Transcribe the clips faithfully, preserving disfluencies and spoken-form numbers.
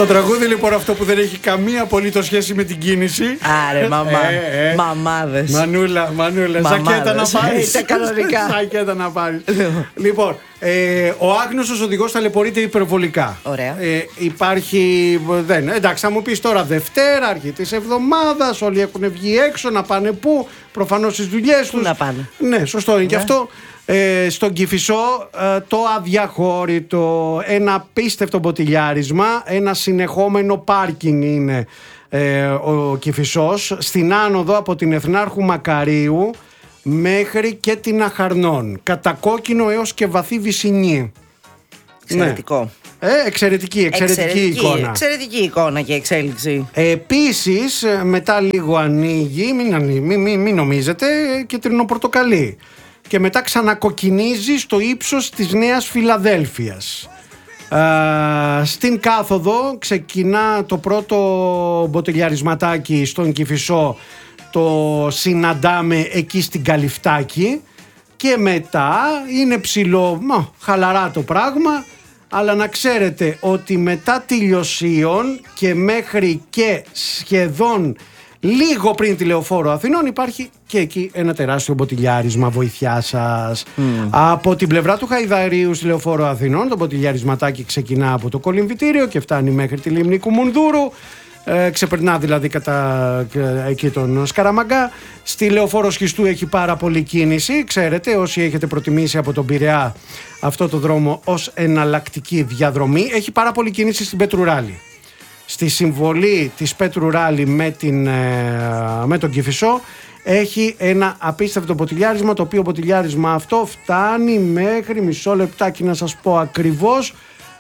Το τραγούδι λοιπόν αυτό που δεν έχει καμία απολύτως σχέση με την κίνηση. Άρε μαμά, ε, ε. μαμάδες. Μανούλα, μανούλα, ζακέτα να πάρεις. Τα κανονικά. Ζακέτα να πάρεις. Λοιπόν, ε, ο άγνωστος οδηγός ταλαιπωρείται υπερβολικά. Ωραία. Ε, υπάρχει, δεν, εντάξει, θα μου πεις τώρα Δευτέρα, αρχή της εβδομάδας, όλοι έχουν βγει έξω να πάνε πού, προφανώς στις δουλειές τους. Πού να πάνε. Ναι, σωστό είναι και αυτό. Ε, στον Κηφισό ε, το αδιαχώρητο, ένα απίστευτο μποτιλιάρισμα, ένα συνεχόμενο πάρκινγκ είναι ε, ο Κηφισός, στην άνοδο από την Εθνάρχου Μακαρίου μέχρι και την Αχαρνών, κατακόκκινο έως και βαθύ Βυσσινή. Εξαιρετικό. Ναι. Ε, εξαιρετική, εξαιρετική, εξαιρετική εικόνα. Εξαιρετική εικόνα και εξέλιξη. Επίσης, μετά λίγο ανοίγει, μην, ανοίγει, μην, μην, μην νομίζετε, κίτρινο πορτοκαλί. Και μετά ξανακοκκινίζει στο ύψος της Νέας Φιλαδέλφειας. Α, στην κάθοδο ξεκινά το πρώτο μποτιλιαρισματάκι στον Κηφισό, το συναντάμε εκεί στην Καλυφτάκη, και μετά είναι ψηλό, μα, χαλαρά το πράγμα, αλλά να ξέρετε ότι μετά τη Λιωσίων και μέχρι και σχεδόν λίγο πριν τη Λεωφόρο Αθηνών υπάρχει και εκεί ένα τεράστιο μποτιλιάρισμα, βοηθιά σας. Mm. Από την πλευρά του Χαϊδαρίου στη Λεωφόρο Αθηνών το μποτιλιαρισματάκι ξεκινά από το κολυμβητήριο και φτάνει μέχρι τη λίμνη Κουμουνδούρου. Ε, ξεπερνά δηλαδή κατά εκεί τον Σκαραμαγκά. Στη Λεωφόρο Σχιστού έχει πάρα πολύ κίνηση. Ξέρετε, όσοι έχετε προτιμήσει από τον Πειραιά αυτό το δρόμο ως εναλλακτική διαδρομή, έχει πάρα πολύ κίνηση στην Πετρουράλη. Στη συμβολή της Πετρουράλη με, την, με τον Κηφισό έχει ένα απίστευτο μποτιλιάρισμα, το οποίο μποτιλιάρισμα αυτό φτάνει μέχρι, μισό λεπτάκι να σας πω ακριβώς,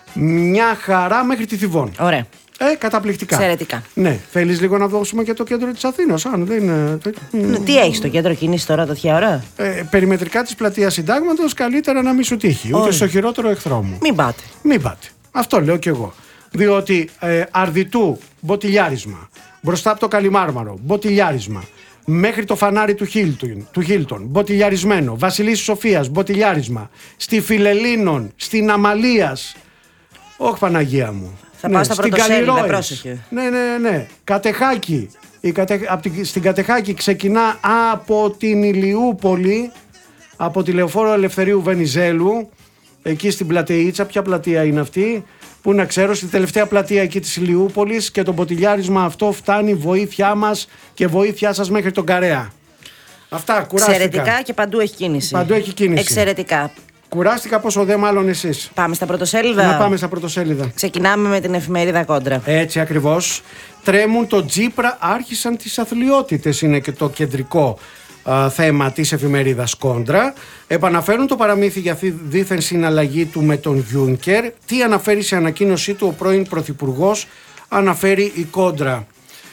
μια χαρά μέχρι τη Θηβών. Ωραία. Ε, καταπληκτικά. Εξαιρετικά. Ναι, θέλεις λίγο να δώσουμε και το κέντρο της Αθήνας, αν δεν είναι... Τι έχει στο κέντρο κίνηση τώρα τέτοια ώρα? Ε, περιμετρικά της πλατείας Συντάγματος καλύτερα να μην σου τύχει, ούτε στο χειρότερο εχθρό μου. Μην πάτε. Μην πάτε. Αυτό λέω κι εγώ. Διότι ε, Αρδιτού, μποτιλιάρισμα. Μπροστά από το Καλιμάρμαρο, μποτιλιάρισμα. Μέχρι το φανάρι του Χίλτον, του Χίλτον, μποτιλιαρισμένο. Βασιλής Σοφίας, μποτιλιάρισμα. Στη Φιλελλήνων, στην Αμαλίας. Όχι, Παναγία μου. Θα ναι, πάω στα πρωτοσέλιδα, πρόσεχε. Ναι, ναι, ναι. Κατεχάκη. Η Κατε... Στην Κατεχάκη ξεκινά από την Ηλιούπολη, από τη Λεωφόρο Ελευθερίου Βενιζέλου, εκεί στην πλατεΐτσα. Ποια πλατεία είναι αυτή? Πού να ξέρω, στη τελευταία πλατεία εκεί της Ηλιούπολης, και το μποτιλιάρισμα αυτό φτάνει, βοήθειά μας και βοήθειά σας, μέχρι τον Καρέα. Αυτά, κουράστηκα. Εξαιρετικά και παντού έχει κίνηση. Παντού έχει κίνηση. Εξαιρετικά. Κουράστηκα πόσο δε μάλλον εσείς. Πάμε στα πρωτοσέλιδα. Να πάμε στα πρωτοσέλιδα. Ξεκινάμε με την εφημερίδα Κόντρα. Έτσι ακριβώς. Τρέμουν το Τζίπρα, άρχισαν τις αθλιότητες, είναι και το κεντρικό α, θέμα της εφημερίδας Κόντρα. Επαναφέρουν το παραμύθι για δίθεν συναλλαγή του με τον Γιούνκερ. Τι αναφέρει σε ανακοίνωσή του ο πρώην πρωθυπουργός, αναφέρει η Κόντρα.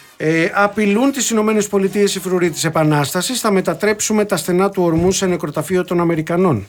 Ε, απειλούν τις Ηνωμένες Πολιτείες οι φρουροί της Επανάστασης. Θα μετατρέψουμε τα στενά του ορμού σε νεκροταφείο των Αμερικανών.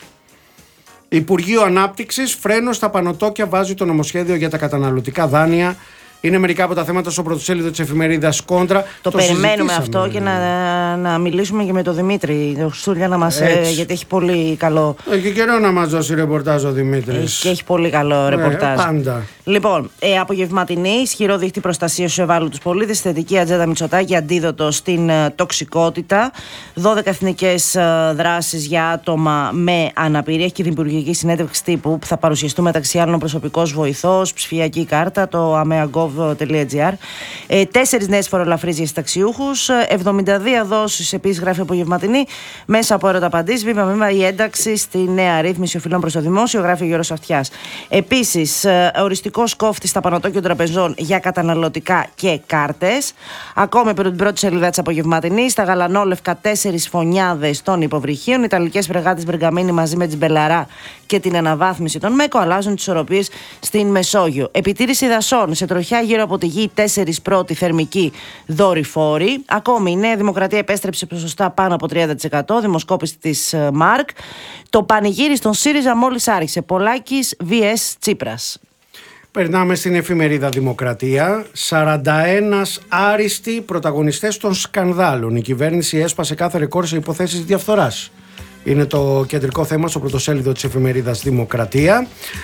Υπουργείο Ανάπτυξης, φρένο στα πανωτόκια, βάζει το νομοσχέδιο για τα καταναλωτικά δάνεια. Είναι μερικά από τα θέματα στο πρωτοσέλιδο της εφημερίδας Κόντρα. Το, το περιμένουμε αυτό και να, να μιλήσουμε και με τον Δημήτρη, τον Χρυστούλια, να μας, γιατί έχει πολύ καλό. Έχει καιρό να μας δώσει ρεπορτάζ ο Δημήτρης. Και έχει πολύ καλό ρεπορτάζ. Ε, πάντα. Λοιπόν, ε, απογευματινή, ισχυρό δίχτυ προστασίας στους ευάλωτους πολίτες, θετική ατζέντα Μητσοτάκη, αντίδοτο στην ε, τοξικότητα. δώδεκα εθνικές ε, δράσεις για άτομα με αναπηρία. Έχει και την Υπουργική Συνέντευξη Τύπου που θα παρουσιαστούν, μεταξύ άλλων, προσωπικός βοηθός, ψηφιακή κάρτα, το αμεαγκov τελεία τζι άρ. Ε, τέσσερις νέες φορολαφρύσεις για συνταξιούχους. εβδομήντα δύο δόσεις επίσης, γράφει απογευματινή. Μέσα από ερωταπαντήσεις, βήμα-βήμα η ένταξη στη νέα ρύθμιση οφειλών προς το δημόσιο, γράφει ο Γιώργος Αυτιάς. Επίσης, ε, οριστικός κόφτης στα πανωτόκια τραπεζών για καταναλωτικά και κάρτες. Ακόμη από την πρώτη σελίδα της απογευματινής, στα γαλανόλευκα τέσσερις φωνιάδες των υποβρυχίων. Ιταλικές φρεγάτες Μπεργαμίνη μαζί με τις Μπελαρά και την αναβάθμιση των ΜΕΚΟ αλλάζουν τις ισορροπίες στην Μεσόγειο. Επιτήρηση δασών σε τροχιά γύρω από τη γη, τέσσερις πρώτοι θερμικοί δορυφόροι. Ακόμη η Νέα Δημοκρατία επέστρεψε ποσοστά πάνω από τριάντα τοις εκατό, δημοσκόπηση της Μάρκ. Το πανηγύρι στον ΣΥΡΙΖΑ μόλις άρχισε. Πολάκης vs Τσίπρας. Περνάμε στην εφημερίδα Δημοκρατία. σαράντα ένα άριστοι πρωταγωνιστές των σκανδάλων. Η κυβέρνηση έσπασε κάθε ρεκόρ σε υποθέσεις διαφθοράς. Είναι το κεντρικό θέμα στο πρωτοσέλιδο της εφημερίδας Δημοκρατία.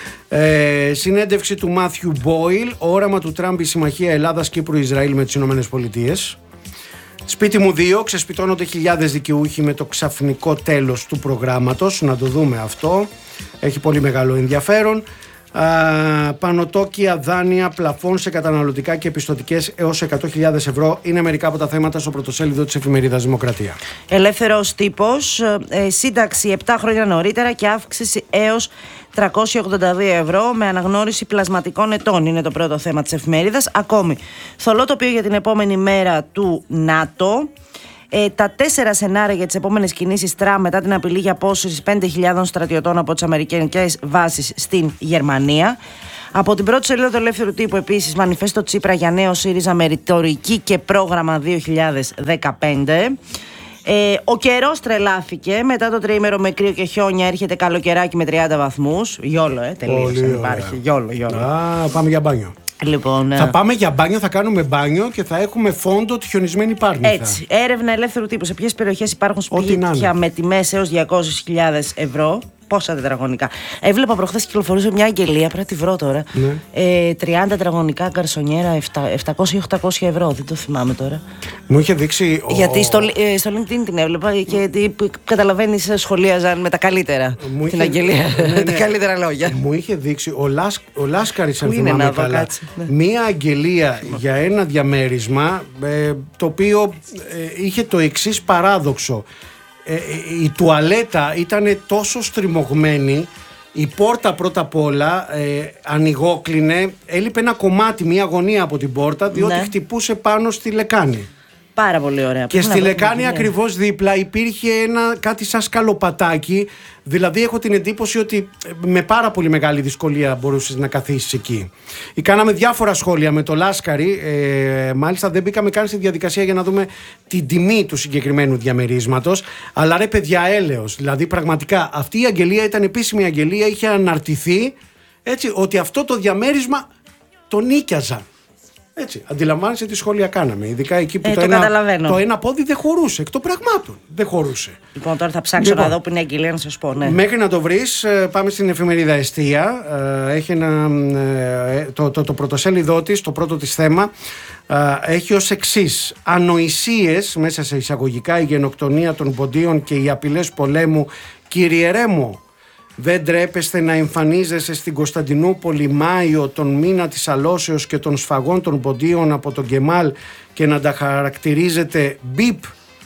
Ε, συνέντευξη του Μάθιου Μπόιλ. Όραμα του Τραμπ η συμμαχία Ελλάδας-Κύπρου-Ισραήλ με τις Ηνωμένες Πολιτείες. Σπίτι μου δύο. Ξεσπιτώνονται χιλιάδες δικαιούχοι με το ξαφνικό τέλος του προγράμματος. Να το δούμε αυτό. Έχει πολύ μεγάλο ενδιαφέρον. Uh, πανωτόκια δάνεια πλαφών σε καταναλωτικά και επιστοτικές έως εκατό χιλιάδες ευρώ είναι μερικά από τα θέματα στο πρωτοσέλιδο της εφημερίδας Δημοκρατία. Ελεύθερος τύπος, ε, σύνταξη επτά χρόνια νωρίτερα και αύξηση έως τριακόσια ογδόντα δύο ευρώ με αναγνώριση πλασματικών ετών είναι το πρώτο θέμα της εφημερίδας. Ακόμη, θολό τοπίο για την επόμενη μέρα του ΝΑΤΟ. Ε, τα τέσσερα σενάρια για τις επόμενες κινήσεις Τραμπ μετά την απειλή για απόσυρση πέντε χιλιάδων στρατιωτών από τις αμερικανικές βάσεις στην Γερμανία. Από την πρώτη σελίδα του Ελεύθερου Τύπου επίσης μανιφέστο Τσίπρα για νέο ΣΥΡΙΖΑ με ρητορική και πρόγραμμα δύο χιλιάδες δεκαπέντε. Ε, ο καιρός τρελάθηκε. Μετά το τριήμερο με κρύο και χιόνια έρχεται καλοκαιράκι με τριάντα βαθμούς. Γιόλο, ε, τελείως δεν υπάρχει. Γιόλο, γιόλο. Α, πάμε για μπάνιο. Λοιπόν, θα πάμε για μπάνιο, θα κάνουμε μπάνιο και θα έχουμε φόντο τη χιονισμένη πάρνηθα. Έτσι. Έρευνα Ελεύθερου Τύπου. Σε ποιες περιοχές υπάρχουν σπίτια με τιμές έως διακόσιες χιλιάδες ευρώ. Πόσα τετραγωνικά. Έβλεπα προχθές κυκλοφορούσε μια αγγελία, πρέπει να τη βρω τώρα. Ναι. Ε, τριάντα τετραγωνικά γκαρσονιέρα, επτακόσια οχτακόσια ευρώ. Δεν το θυμάμαι τώρα. Μου είχε δείξει. Γιατί στο, ε, στο LinkedIn την έβλεπα και καταλαβαίνεις, σχολίαζαν με τα καλύτερα μου την είχε, αγγελία. Ναι, ναι, τα καλύτερα λόγια. Μου είχε δείξει ο, Λάσ, ο Λάσκαρης, αν θυμάμαι καλά, κάτσε, ναι. Μια αγγελία για ένα διαμέρισμα ε, το οποίο ε, είχε το εξής παράδοξο. Ε, η τουαλέτα ήταν τόσο στριμωγμένη, η πόρτα πρώτα απ' όλα ε, ανοιγόκλεινε, έλειπε ένα κομμάτι, μια γωνία από την πόρτα, διότι ναι. χτυπούσε πάνω στη λεκάνη. Πάρα πολύ ωραία. Και στη λεκάνη ναι. ακριβώς δίπλα υπήρχε ένα κάτι σαν σκαλοπατάκι. Δηλαδή έχω την εντύπωση ότι με πάρα πολύ μεγάλη δυσκολία μπορούσες να καθίσεις εκεί. Κάναμε διάφορα σχόλια με το Λάσκαρη. Ε, μάλιστα δεν μπήκαμε καν στη διαδικασία για να δούμε την τιμή του συγκεκριμένου διαμερίσματος. Αλλά ρε παιδιά, έλεος. Δηλαδή πραγματικά αυτή η αγγελία ήταν επίσημη αγγελία. Είχε αναρτηθεί έτσι, ότι αυτό το διαμέρισμα το νίκιαζαν. Έτσι, αντιλαμβάνεσαι τι σχόλια κάναμε. Ειδικά εκεί που ε, το, το, ένα, το ένα πόδι δεν χωρούσε. Εκ των πραγμάτων δεν χωρούσε. Λοιπόν, τώρα θα ψάξω λοιπόν, να δω που είναι η αγγελία να σας πω. Ναι. Μέχρι να το βρεις, πάμε στην εφημερίδα Εστία. Έχει ένα, το, το, το πρωτοσέλιδό της, το πρώτο της θέμα, έχει ως εξής. Ανοησίες, μέσα σε εισαγωγικά, η γενοκτονία των ποντίων και οι απειλές πολέμου. Κύριε Ρέμο, δεν τρέπεστε να εμφανίζεσαι στην Κωνσταντινούπολη Μάιο, τον μήνα της αλώσεως και των σφαγών των ποντίων από τον Κεμάλ και να τα χαρακτηρίζετε μπιπ,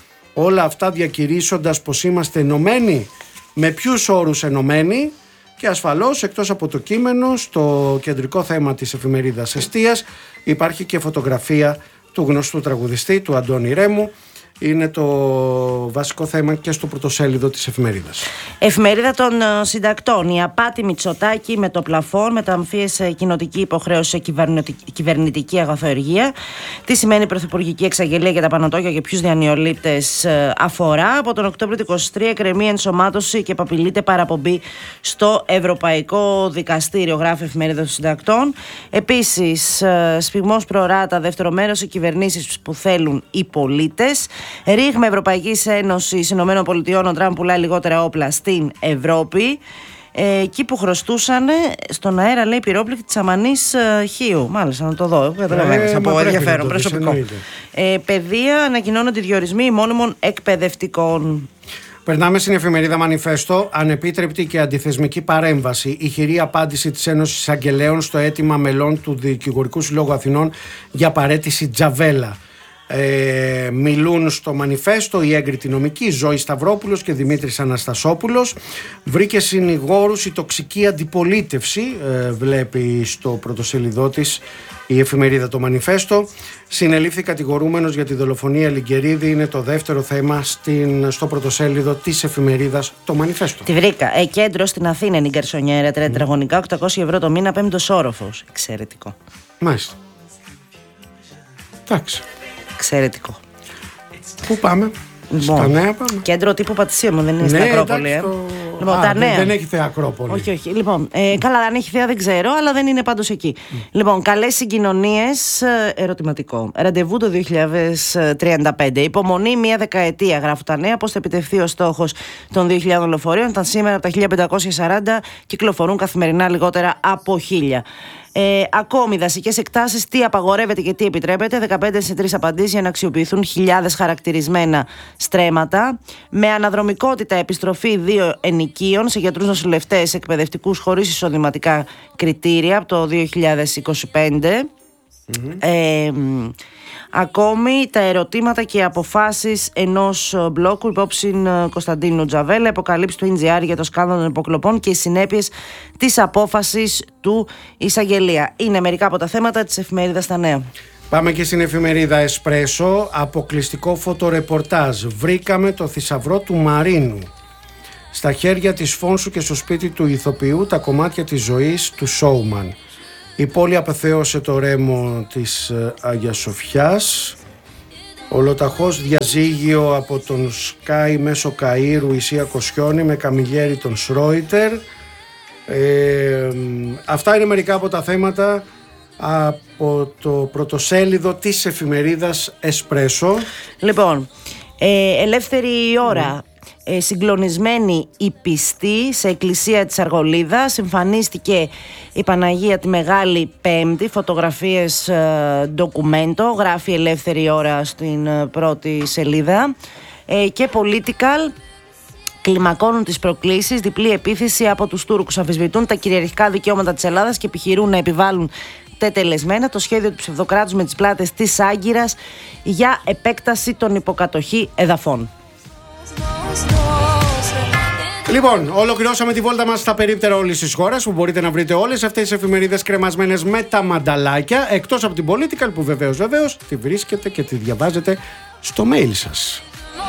όλα αυτά διακηρύσσοντας πως είμαστε ενωμένοι? Με ποιους όρους ενωμένοι? Και ασφαλώς, εκτός από το κείμενο, στο κεντρικό θέμα της εφημερίδας Εστίας υπάρχει και φωτογραφία του γνωστού τραγουδιστή, του Αντώνη Ρέμου. Είναι το βασικό θέμα και στο πρωτοσέλιδο της εφημερίδας. Εφημερίδα των συντακτών. Η απάτη Μητσοτάκη με το πλαφόν, μεταμφίες κοινοτική υποχρέωση σε κυβερνητική αγαθοεργία. Τι σημαίνει πρωθυπουργική εξαγγελία για τα πανωτόκια και ποιους διανυολήπτες αφορά. Από τον Οκτώβριο του είκοσι τρία εκκρεμεί ενσωμάτωση και επαπειλείται παραπομπή στο Ευρωπαϊκό Δικαστήριο, γράφει η Εφημερίδα των Συντακτών. Επίσης, σφιγμός προοράτα, δεύτερο μέρος, οι κυβερνήσεις που θέλουν οι πολίτες. Ρήγμα Ευρωπαϊκής Ένωσης Ηνωμένων Πολιτειών, ο Τραμπ πουλάει λιγότερα όπλα στην Ευρώπη. Ε, εκεί που χρωστούσαν στον αέρα, λέει, πυρόπληκτη της Αμανής ε, Χίου. Μάλιστα, να το δω. Καταλαβαίνεις, από ενδιαφέρον προσωπικό. Ε, παιδεία, ανακοινώνονται οι διορισμοί μόνιμων εκπαιδευτικών. Περνάμε στην εφημερίδα Μανιφέστο. Ανεπίτρεπτη και αντιθεσμική παρέμβαση. Ηχηρή απάντηση της Ένωσης Αγγελέων στο αίτημα μελών του Δικηγορικού Συλλόγου Αθηνών για παραίτηση Τζαβέλα. Ε, μιλούν στο Μανιφέστο η έγκριτη νομική Ζώη Σταυρόπουλος και Δημήτρης Αναστασόπουλος. Βρήκε συνηγόρους η τοξική αντιπολίτευση, ε, βλέπει στο πρωτοσέλιδό της η εφημερίδα το Μανιφέστο. Συνελήφθη κατηγορούμενος για τη δολοφονία Λιγκερίδη, είναι το δεύτερο θέμα στην, στο πρωτοσέλιδο της εφημερίδας το Μανιφέστο. Τη βρήκα. Ε, κέντρο στην Αθήνα είναι η γκαρσονιέρα, τετραγωνικά, οκτακόσια ευρώ το μήνα, πέμπτος όροφος. Εξαιρετικό. Μάλιστα. Εντάξει. Εξαιρετικό. Πού πάμε? Λοιπόν, στα νέα πάμε. Κέντρο τύπου Πατησίωμου, δεν είναι, ναι, στην Ακρόπολη. Εντάξει, ε. το... Λοιπόν, Α, τα δεν, νέα. δεν έχει θέα Ακρόπολη. Όχι, όχι. Λοιπόν, ε, καλά, αν έχει θέα δεν ξέρω, αλλά δεν είναι πάντως εκεί. Mm. Λοιπόν, καλές συγκοινωνίες, ερωτηματικό. Ραντεβού το δύο χιλιάδες τριάντα πέντε. Υπομονή μία δεκαετία, γράφουν τα νέα. Πώς θα επιτευχθεί ο στόχος των δύο χιλιάδων λεωφορείων, όταν σήμερα από τα χίλια πεντακόσια σαράντα κυκλοφορούν καθημερινά λιγότερα από χίλια. Ε, ακόμη, δασικές εκτάσεις, τι απαγορεύεται και τι επιτρέπεται. δεκαπέντε σε τρεις απαντήσεις για να αξιοποιηθούν χιλιάδες χαρακτηρισμένα στρέμματα. Με αναδρομικότητα επιστροφή δύο ενοικίων σε γιατρούς, νοσηλευτές, εκπαιδευτικούς χωρίς εισοδηματικά κριτήρια από το δύο χιλιάδες είκοσι πέντε. Mm-hmm. Ε, ακόμη τα ερωτήματα και αποφάσεις ενός μπλόκου υπόψη Κωνσταντίνου Τζαβέλα, αποκαλύψει του εν τζι αρ για το σκάνδαλο των υποκλοπών και οι συνέπειες της απόφασης του εισαγγελία. Είναι μερικά από τα θέματα της εφημερίδας Τα Νέα. Πάμε και στην εφημερίδα Εσπρέσο. Αποκλειστικό φωτορεπορτάζ. Βρήκαμε το θησαυρό του Μαρίνου. Στα χέρια της Φόνσου και στο σπίτι του ηθοποιού τα κομμάτια της ζωής του Σόουμαν. Η πόλη απεθέωσε το ρέμο της Αγίας Σοφιάς. Ολοταχώς διαζύγιο από τον Σκάι μέσω Καΐρου Ισία Κοσιόνη με καμιλιέρι τον Σρόιτερ. Ε, αυτά είναι μερικά από τα θέματα από το πρωτοσέλιδο της εφημερίδας Εσπρέσο. Λοιπόν, ε, ελεύθερη ώρα. Ε, συγκλονισμένη η πιστή σε εκκλησία της Αργολίδας. Εμφανίστηκε η Παναγία τη Μεγάλη Πέμπτη. Φωτογραφίες ε, ντοκουμέντο. Γράφει Ελεύθερη Ώρα στην ε, πρώτη σελίδα. ε, Και Political. Κλιμακώνουν τις προκλήσεις. Διπλή επίθεση από τους Τούρκους. Αμφισβητούν τα κυριαρχικά δικαιώματα της Ελλάδας και επιχειρούν να επιβάλλουν τετελεσμένα το σχέδιο του ψευδοκράτους με τις πλάτες της Άγκυρας για επέκταση των υποκατοχή εδαφών. Λοιπόν, ολοκληρώσαμε τη βόλτα μας στα περίπτερα όλης της χώρας, που μπορείτε να βρείτε όλες αυτές τις εφημερίδες κρεμασμένες με τα μανταλάκια, εκτός από την Political που βεβαίως βεβαίως τη βρίσκετε και τη διαβάζετε στο mail σας.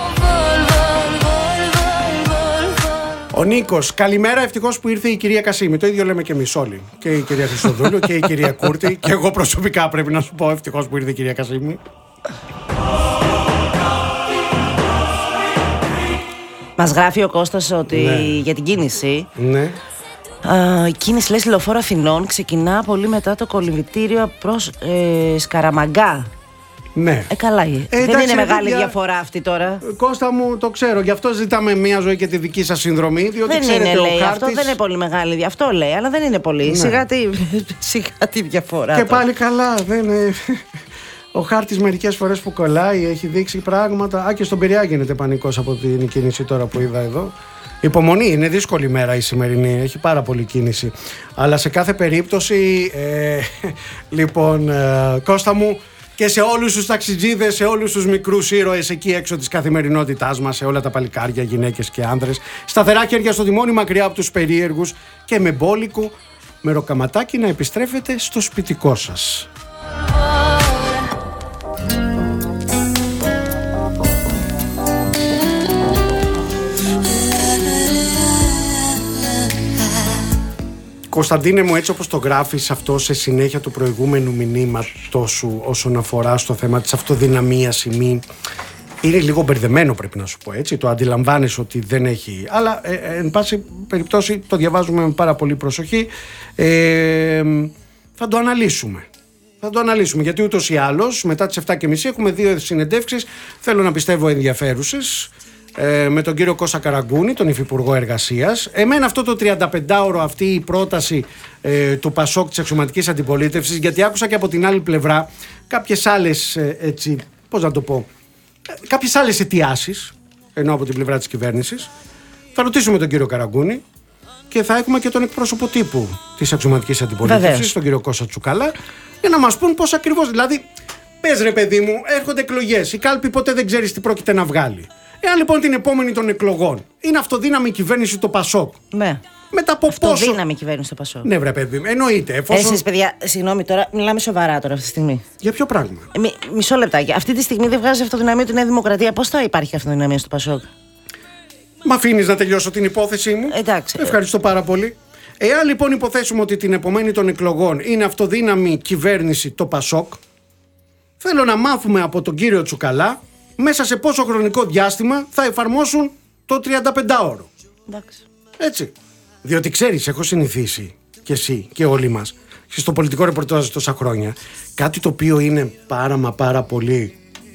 Ο Νίκος, καλημέρα, ευτυχώς που ήρθε η κυρία Κασίμη. Το ίδιο λέμε και εμείς όλοι. Και η κυρία Χριστοδούλου και η κυρία Κούρτη. Και εγώ προσωπικά πρέπει να σου πω ευτυχώς που ήρθε η κυρία Κασίμη. Μας γράφει ο Κώστας ότι ναι. για την κίνηση. Ναι. Uh, η κίνηση, λέει, στη Λεωφόρο Αθηνών ξεκινά πολύ μετά το κολυμβητήριο προς ε, Σκαραμαγκά. Ναι. Ε, καλά. Ε, δεν εντάξει, είναι μεγάλη για... διαφορά αυτή τώρα. Κώστα μου, το ξέρω. Γι' αυτό ζητάμε μια ζωή και τη δική σας συνδρομή. Διότι δεν ξέρετε, είναι, λέει. Χάρτης... Αυτό δεν είναι πολύ μεγάλη. Αυτό λέει, αλλά δεν είναι πολύ. Ναι. Σιγά, τη... Σιγά τη διαφορά. Και τώρα. πάλι καλά. Δεν είναι... Ο Χάρτης μερικές φορές που κολλάει έχει δείξει πράγματα. Α, και στον Πειραιά γίνεται πανικός από την κίνηση τώρα που είδα εδώ. Υπομονή, είναι δύσκολη μέρα η σημερινή, έχει πάρα πολύ κίνηση. Αλλά σε κάθε περίπτωση, ε, λοιπόν, ε, Κώστα μου, και σε όλους τους ταξιτζίδες, σε όλους τους μικρούς ήρωες εκεί έξω της καθημερινότητάς μας, σε όλα τα παλικάρια, γυναίκες και άνδρες, σταθερά χέρια στο τιμόνι, μακριά από τους περίεργους και με μπόλικο, με ροκαματάκι να επιστρέφετε στο σπιτικό σας. Κωνσταντίνε μου, έτσι όπως το γράφεις αυτό σε συνέχεια του προηγούμενου μηνύματος σου όσον αφορά στο θέμα της αυτοδυναμίας ή μη, είναι λίγο μπερδεμένο, πρέπει να σου πω, έτσι. Το αντιλαμβάνεις ότι δεν έχει, αλλά ε, ε, εν πάση περιπτώσει το διαβάζουμε με πάρα πολύ προσοχή. ε, θα το αναλύσουμε θα το αναλύσουμε γιατί ούτως ή άλλως μετά τις επτά και μισή έχουμε δύο συνεντεύξεις, θέλω να πιστεύω ενδιαφέρουσες, Ε, με τον κύριο Κώστα Καραγκούνη, τον Υφυπουργό Εργασίας. Εμένα αυτό το τριανταπεντάωρο, αυτή η πρόταση ε, του Πασόκ, της αξιωματικής αντιπολίτευσης, γιατί άκουσα και από την άλλη πλευρά κάποιες άλλες, ε, έτσι, πώς να το πω, ε, κάποιες άλλες αιτιάσεις, ενώ από την πλευρά της κυβέρνησης. Θα ρωτήσουμε τον κύριο Καραγκούνη και θα έχουμε και τον εκπρόσωπο τύπου της αξιωματικής αντιπολίτευσης, τον κύριο Κώστα Τσουκαλά, για να μας πούν πώς ακριβώς. Δηλαδή, πες ρε παιδί μου, έρχονται εκλογές. Η κάλπη ποτέ δεν ξέρεις τι πρόκειται να βγάλει. Εάν λοιπόν την επόμενη των εκλογών είναι αυτοδύναμη κυβέρνηση το Πασόκ. Ναι. Μετά από πόσο. Αυτοδύναμη κυβέρνηση το Πασόκ. Ναι, βρε παιδί, εννοείται. Εφόσον... Εσείς, παιδιά, συγγνώμη τώρα, μιλάμε σοβαρά τώρα αυτή τη στιγμή. Για ποιο πράγμα? Ε, μι, μισό λεπτάκι. Αυτή τη στιγμή δεν βγάζει αυτοδυναμία τη Νέα Δημοκρατία. Πώς θα υπάρχει αυτοδυναμία στο Πασόκ? Μ' αφήνεις να τελειώσω την υπόθεσή μου? Εντάξει. Ευχαριστώ πάρα πολύ. Εάν λοιπόν υποθέσουμε ότι την επομένη των εκλογών είναι αυτοδύναμη κυβέρνηση το Πασόκ, θέλω να μάθουμε από τον κύριο Τσουκαλά μέσα σε πόσο χρονικό διάστημα θα εφαρμόσουν το τριανταπεντάωρο. Εντάξει. Έτσι. Διότι ξέρεις, έχω συνηθίσει και εσύ και όλοι μας και στο πολιτικό ρεπορτάζ τόσα χρόνια κάτι το οποίο είναι πάρα μα πάρα πολύ,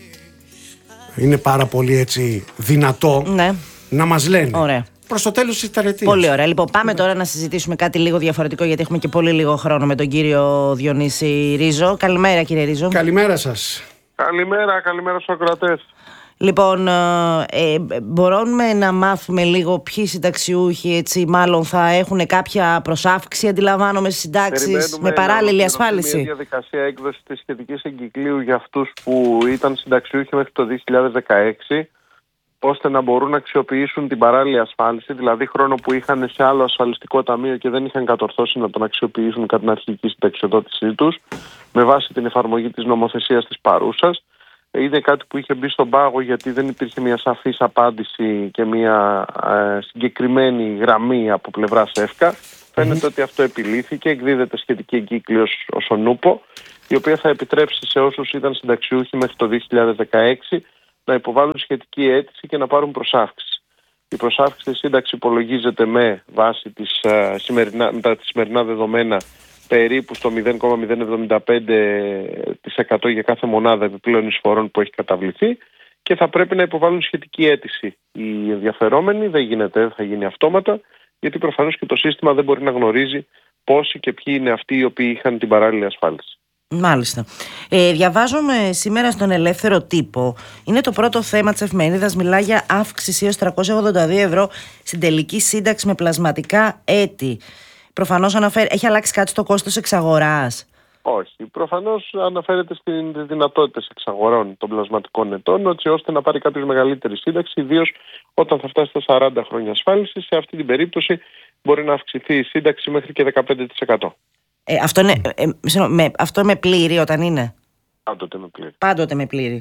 είναι πάρα πολύ έτσι δυνατό, ναι, να μας λένε. Ωραία. Προς το τέλος της ταρετίας. Πολύ ωραία. Λοιπόν, πάμε τώρα να συζητήσουμε κάτι λίγο διαφορετικό, γιατί έχουμε και πολύ λίγο χρόνο με τον κύριο Διονύση Ρίζο. Καλημέρα, κύριε Ρίζο. Καλημέρα σας. Καλημέρα, καλημέρα στους ακροατές. Λοιπόν, ε, μπορούμε να μάθουμε λίγο ποιοι συνταξιούχοι, έτσι, μάλλον θα έχουν κάποια προσάυξη, αντιλαμβάνομαι, στις συντάξεις με παράλληλη ασφάλιση. Μια διαδικασία έκδοσης της σχετικής εγκυκλίου για αυτούς που ήταν συνταξιούχοι μέχρι το δύο χιλιάδες δεκαέξι, ώστε να μπορούν να αξιοποιήσουν την παράλληλη ασφάλιση, δηλαδή χρόνο που είχαν σε άλλο ασφαλιστικό ταμείο και δεν είχαν κατορθώσει να τον αξιοποιήσουν κατά την αρχική συνταξιοδότησή τους, με βάση την εφαρμογή της νομοθεσίας της παρούσας. Είναι κάτι που είχε μπει στον πάγο γιατί δεν υπήρχε μια σαφής απάντηση και μια ε, συγκεκριμένη γραμμή από πλευράς ΕΦΚΑ. Mm-hmm. Φαίνεται ότι αυτό επιλύθηκε, εκδίδεται σχετική εγκύκλη ως ο νούπο, η οποία θα επιτρέψει σε όσους ήταν συνταξιούχοι μέχρι το δύο χιλιάδες δεκαέξι να υποβάλουν σχετική αίτηση και να πάρουν προσάυξη. Η προσάυξη στη σύνταξη υπολογίζεται με βάση τις, uh, σημερινά, με τα σημερινά δεδομένα περίπου στο μηδέν κόμμα μηδέν εβδομήντα πέντε τοις εκατό για κάθε μονάδα επιπλέον εισφορών που έχει καταβληθεί και θα πρέπει να υποβάλουν σχετική αίτηση. Οι ενδιαφερόμενοι δεν γίνεται, δεν θα γίνει αυτόματα, γιατί προφανώς και το σύστημα δεν μπορεί να γνωρίζει πόσοι και ποιοι είναι αυτοί οι οποίοι είχαν την παράλληλη ασφάλιση. Μάλιστα. Ε, διαβάζουμε σήμερα στον Ελεύθερο Τύπο, είναι το πρώτο θέμα της εφημερίδας, μιλά για αύξηση έως τριακόσια ογδόντα δύο ευρώ στην τελική σύνταξη με πλασματικά έτη. Προφανώς αναφέρει, έχει αλλάξει κάτι στο κόστος εξαγοράς? Όχι. Προφανώς αναφέρεται στις δυνατότητες εξαγορών των πλασματικών ετών, έτσι ώστε να πάρει κάποιος μεγαλύτερη σύνταξη, ιδίως όταν θα φτάσει στα σαράντα χρόνια ασφάλιση. Σε αυτή την περίπτωση μπορεί να αυξηθεί η σύνταξη μέχρι και δεκαπέντε τοις εκατό. Ε, αυτό, είναι, ε, με, αυτό με πλήρη όταν είναι? Πάντοτε με πλήρη. Πάντοτε με πλήρη.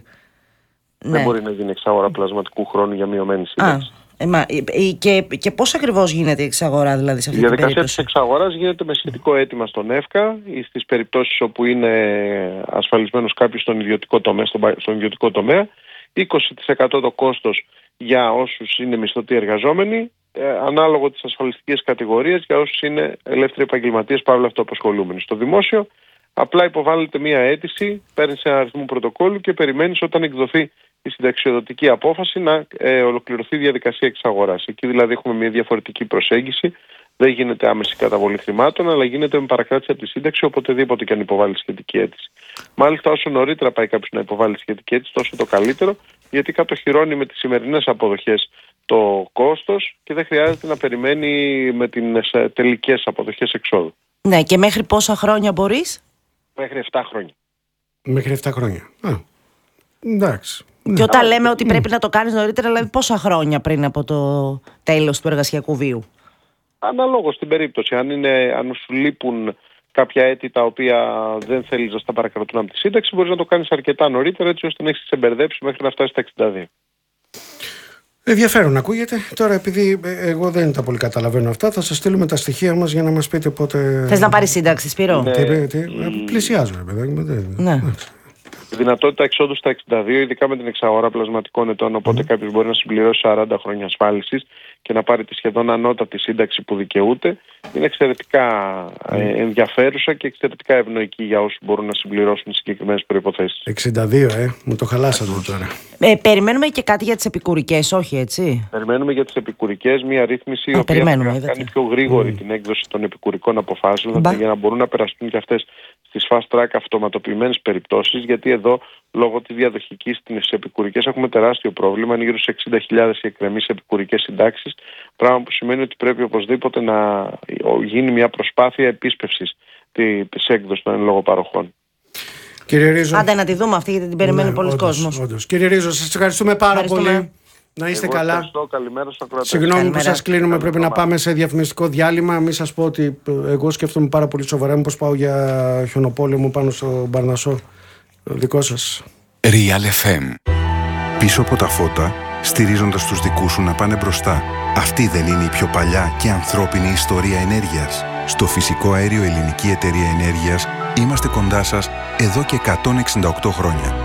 Δεν ναι. μπορεί να γίνει εξαγορά πλασματικού χρόνου για μειωμένη σύνταξη. Α. Ε, μα, ε, και, και πώς ακριβώς γίνεται η εξαγορά, δηλαδή, σε αυτή την περίπτωση? Η διαδικασία της εξαγοράς γίνεται με σχετικό αίτημα στον ΕΦΚΑ ή στις περιπτώσεις όπου είναι ασφαλισμένος κάποιος στον ιδιωτικό τομέα, στον ιδιωτικό τομέα. είκοσι τοις εκατό το κόστος για όσους είναι μισθωτοί εργαζόμενοι, ε, ανάλογο τις ασφαλιστικές κατηγορίες για όσους είναι ελεύθεροι επαγγελματίες, παρόλο αυτοαπασχολούμενοι. Στο δημόσιο απλά υποβάλλεται μία αίτηση, παίρνεις ένα αριθμό πρωτοκόλλου και περιμένεις όταν εκδοθεί η συνταξιοδοτική απόφαση να ε, ολοκληρωθεί η διαδικασία εξαγοράς. Εκεί δηλαδή έχουμε μια διαφορετική προσέγγιση. Δεν γίνεται άμεση καταβολή χρημάτων, αλλά γίνεται με παρακράτηση από τη σύνταξη οποτεδήποτε και αν υποβάλει σχετική αίτηση. Μάλιστα, όσο νωρίτερα πάει κάποιος να υποβάλει σχετική αίτηση, τόσο το καλύτερο, γιατί κατοχυρώνει με τις σημερινές αποδοχές το κόστος και δεν χρειάζεται να περιμένει με τις τελικές αποδοχές εξόδου. Ναι, και μέχρι πόσα χρόνια μπορείς? Μέχρι επτά χρόνια. Μέχρι επτά χρόνια. Α, εντάξει. Και όταν Α, λέμε ότι πρέπει να το κάνεις νωρίτερα, δηλαδή πόσα χρόνια πριν από το τέλος του εργασιακού βίου? Αναλόγως στην περίπτωση. Αν, είναι, αν σου λείπουν κάποια έτη τα οποία δεν θέλεις να στα παρακρατούν από τη σύνταξη, μπορείς να το κάνεις αρκετά νωρίτερα, έτσι ώστε να έχεις ξεμπερδέψει μέχρι να φτάσεις στα εξήντα δύο. Ενδιαφέρον ακούγεται. Τώρα, επειδή εγώ δεν τα πολύ καταλαβαίνω αυτά, θα σας στείλουμε τα στοιχεία μας για να μας πείτε πότε. Θες να πάρεις σύνταξη, Σπύρο? Ναι. Τι, τι, πλησιάζω, ρε παιδάκι. Ναι. Η δυνατότητα εξόδου στα εξήντα δύο, ειδικά με την εξαγορά πλασματικών ετών, οπότε mm. κάποιος μπορεί να συμπληρώσει σαράντα χρόνια ασφάλισης και να πάρει τη σχεδόν ανώτατη σύνταξη που δικαιούται, είναι εξαιρετικά mm. ε, ενδιαφέρουσα και εξαιρετικά ευνοϊκή για όσους μπορούν να συμπληρώσουν συγκεκριμένες προϋποθέσεις. εξήντα δύο, ε, μου το χαλάσατε τώρα. Ε, περιμένουμε και κάτι για τις επικουρικές, όχι έτσι? Περιμένουμε για τις επικουρικές μια ρύθμιση η οποία θα κάνει είδατε. πιο γρήγορη mm. την έκδοση των επικουρικών αποφάσεων, mm. για να μπορούν να περαστούν και αυτές στις fast track αυτοματοποιημένες περιπτώσεις, γιατί εδώ λόγω της διαδοχικής στις επικουρικές έχουμε τεράστιο πρόβλημα. Είναι γύρω στις εξήντα χιλιάδες οι εκκρεμείς επικουρικές συντάξεις, πράγμα που σημαίνει ότι πρέπει οπωσδήποτε να γίνει μια προσπάθεια επίσπευσης της έκδοσης των εν λόγω παροχών. Κύριε Ρίζο, άντε να τη δούμε αυτή, γιατί την περιμένει ναι, πολλοί όντως, κόσμος. Όντως. Κύριε Ρίζο, σας ευχαριστούμε πάρα ευχαριστούμε. πολύ. Να είστε Εγώ καλά. Ευχαριστώ. Καλημέρα στους ακροατές. Συγγνώμη Καλημέρα. που σας κλείνουμε, Καλημέρα. Πρέπει να πάμε σε διαφημιστικό διάλειμμα. Μην σας πω ότι εγώ σκέφτομαι πάρα πολύ σοβαρά μήπως πάω για χιονοπόλεμο πάνω στο Μπαρνασό. Δικό σας. Real εφ εμ. Πίσω από τα φώτα, στηρίζοντας τους δικούς σου να πάνε μπροστά. Αυτή δεν είναι η πιο παλιά και ανθρώπινη ιστορία ενέργειας? Στο φυσικό αέριο Ελληνική Εταιρεία Ενέργειας είμαστε κοντά σας εδώ και εκατόν εξήντα οκτώ χρόνια.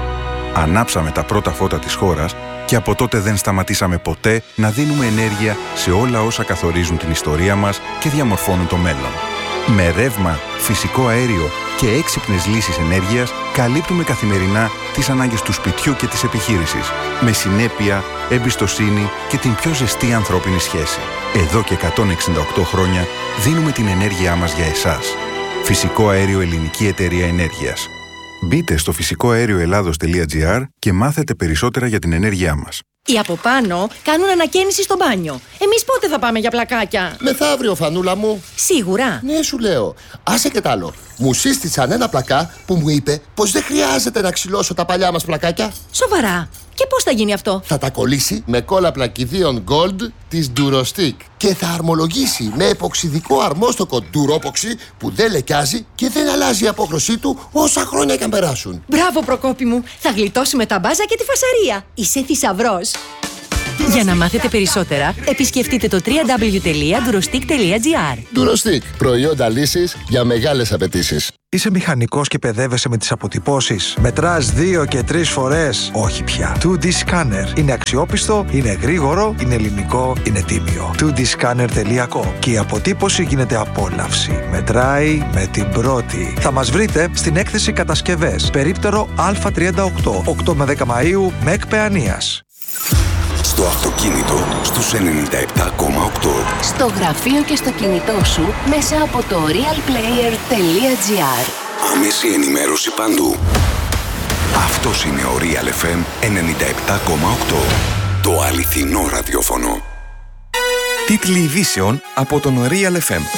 Ανάψαμε τα πρώτα φώτα της χώρας και από τότε δεν σταματήσαμε ποτέ να δίνουμε ενέργεια σε όλα όσα καθορίζουν την ιστορία μας και διαμορφώνουν το μέλλον. Με ρεύμα, φυσικό αέριο και έξυπνες λύσεις ενέργειας καλύπτουμε καθημερινά τις ανάγκες του σπιτιού και της επιχείρησης, με συνέπεια, εμπιστοσύνη και την πιο ζεστή ανθρώπινη σχέση. Εδώ και εκατόν εξήντα οκτώ χρόνια δίνουμε την ενέργειά μας για εσάς. Φυσικό αέριο Ελληνική Εταιρεία Ενέργειας. Μπείτε στο φυσικό αέριο ελλάδος τελεία τζι άρ και μάθετε περισσότερα για την ενέργειά μας. Οι από πάνω κάνουν ανακαίνιση στο μπάνιο. Εμείς πότε θα πάμε για πλακάκια? Μεθαύριο, Φανούλα μου. Σίγουρα. Ναι, σου λέω. Άσε και τ' άλλο. Μου σύστησαν ένα πλακά που μου είπε πως δεν χρειάζεται να ξυλώσω τα παλιά μας πλακάκια. Σοβαρά. Και πώς θα γίνει αυτό? Θα τα κολλήσει με κόλλα πλακιδίων Gold της Durostick και θα αρμολογήσει με εποξιδικό αρμόστοκο Duropoxy που δεν λεκιάζει και δεν αλλάζει η απόχρωσή του όσα χρόνια και αν περάσουν. Μπράβο, Προκόπη μου. Θα γλιτώσουμε τα μπάζα και τη φασαρία. Είσαι θησαυρός. Για να μάθετε περισσότερα, επισκεφτείτε το double-u double-u double-u τελεία durostick τελεία gr. Durostick. Προϊόντα λύσης για μεγάλες απαιτήσεις. Είσαι μηχανικός και παιδεύεσαι με τις αποτυπώσεις? Μετράς δύο και τρεις φορές? Όχι πια. two ντι Scanner. Είναι αξιόπιστο, είναι γρήγορο, είναι ελληνικό, είναι τίμιο. two ντι scanner τελεία com. Και η αποτύπωση γίνεται απόλαυση. Μετράει με την πρώτη. Θα μας βρείτε στην έκθεση Κατασκευές. Περίπτερο Α τριάντα οκτώ. οκτώ με δέκα Μαΐου, ΜΕΚ Παιανίας. Στο αυτοκίνητο στους ενενήντα επτά κόμμα οκτώ. Στο γραφείο και στο κινητό σου μέσα από το real player τελεία gr. Άμεση ενημέρωση παντού. Αυτός είναι ο Real εφ εμ ενενήντα επτά κόμμα οκτώ. Το αληθινό ραδιόφωνο. Τίτλοι ειδήσεων από τον Real εφ εμ.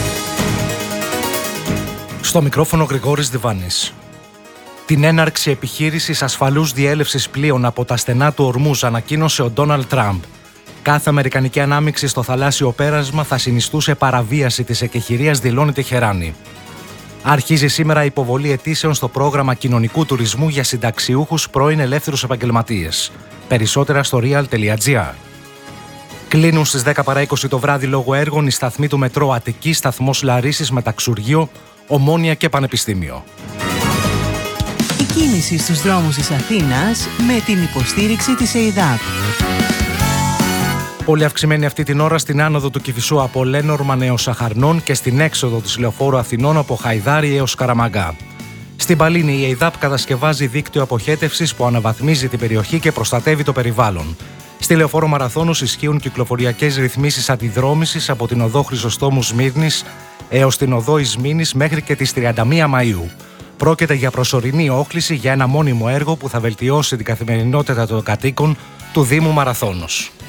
Στο μικρόφωνο Γρηγόρης Διβάνης. Την έναρξη επιχείρησης ασφαλούς διέλευσης πλοίων από τα στενά του Ορμούζ ανακοίνωσε ο Ντόναλντ Τραμπ. Κάθε αμερικανική ανάμειξη στο θαλάσσιο πέρασμα θα συνιστούσε παραβίαση της εκεχηρίας, δηλώνει Τεχεράνη. Αρχίζει σήμερα η υποβολή αιτήσεων στο πρόγραμμα κοινωνικού τουρισμού για συνταξιούχους πρώην ελεύθερους επαγγελματίες. Περισσότερα στο real τελεία gr. Κλείνουν στις δέκα παρά είκοσι το βράδυ λόγω έργων οι σταθμοί του μετρό Αττική, σταθμός Λαρίσης, Μεταξουργείο, Ομόνια και Πανεπιστήμιο. Η κίνηση στους δρόμους της Αθήνας με την υποστήριξη της ΕΙΔΑΠ. Πολύ αυξημένη αυτή την ώρα στην άνοδο του Κηφισού από Λένορμαν έως Αχαρνών και στην έξοδο της Λεωφόρου Αθηνών από Χαϊδάρι έως Καραμαγκά. Στην Παλίνη η ΕΙΔΑΠ κατασκευάζει δίκτυο αποχέτευσης που αναβαθμίζει την περιοχή και προστατεύει το περιβάλλον. Στη Λεωφόρο Μαραθώνους ισχύουν κυκλοφοριακές ρυθμίσεις αντιδρόμησης από την οδό Χρυσοστόμου Σμύρνης έως την οδό Ισμήνης μέχρι και τις τριάντα μία Μαΐου. Πρόκειται για προσωρινή όχληση για ένα μόνιμο έργο που θα βελτιώσει την καθημερινότητα των κατοίκων του Δήμου Μαραθώνος.